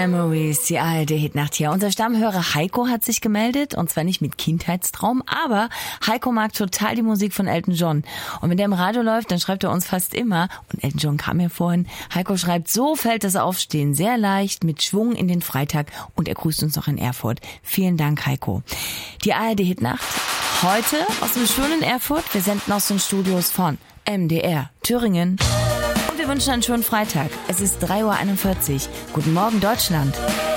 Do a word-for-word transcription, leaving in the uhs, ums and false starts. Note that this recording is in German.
Memories, die A R D-Hitnacht hier. Unser Stammhörer Heiko hat sich gemeldet, und zwar nicht mit Kindheitstraum, aber Heiko mag total die Musik von Elton John. Und wenn der im Radio läuft, dann schreibt er uns fast immer, und Elton John kam ja vorhin, Heiko schreibt, so fällt das Aufstehen sehr leicht, mit Schwung in den Freitag, und er grüßt uns noch in Erfurt. Vielen Dank, Heiko. Die A R D-Hitnacht heute aus dem schönen Erfurt. Wir senden aus den Studios von M D R Thüringen. Wir wünschen einen schönen Freitag. Es ist drei Uhr einundvierzig. Guten Morgen, Deutschland.